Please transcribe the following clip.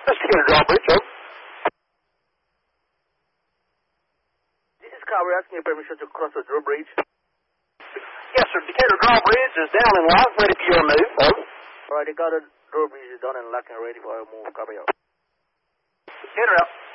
Let's get a drawbridge, over. This is Car. We're asking your permission to cross the drawbridge. Yes, sir. Decatur drawbridge is down and locked, ready for your move, over. All right, Decatur drawbridge is done and locked and ready for our move. Copy out. Decatur out.